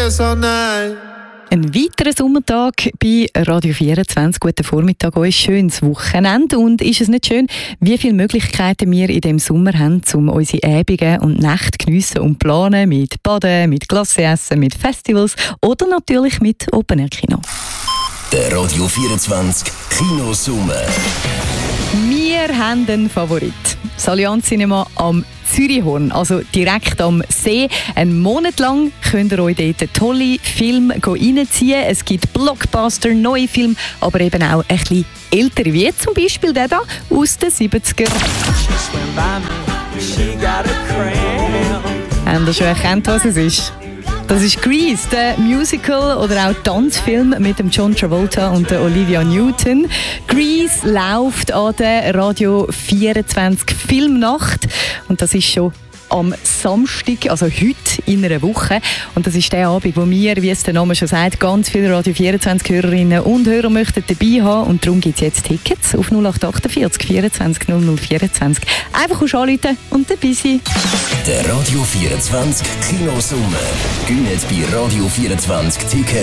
feels all night. Ein weiterer Sommertag bei Radio 24. Guten Vormittag, euch schönes Wochenende. Und ist es nicht schön, wie viele Möglichkeiten wir in diesem Sommer haben, um unsere Abende und Nächte geniessen und planen, mit Baden, mit Glasse essen, mit Festivals oder natürlich mit Open-Air-Kino. Der Radio 24 Kinosommer. Wir haben einen Favorit. Das Allianz Cinema am Zürichhorn, also direkt am See. Einen Monat lang könnt ihr euch dort tolle Filme reinziehen. Es gibt Blockbuster, neue Filme, aber eben auch ein bisschen ältere, wie zum Beispiel der da aus den 70er. Habt ihr schon erkannt, was es ist? Das ist Grease, der Musical oder auch Tanzfilm mit dem John Travolta und der Olivia Newton. Grease läuft an der Radio 24 Filmnacht und das ist schon am Samstag, also heute in einer Woche. Und das ist der Abend, wo wir, wie es der Name schon sagt, ganz viele Radio 24 Hörerinnen und Hörer möchten dabei haben. Und darum gibt es jetzt Tickets auf 0848 24 00 24. Einfach anrufen und dabei sein. Der Radio 24 Kinosommer. Gönnt bei Radio 24 Tickets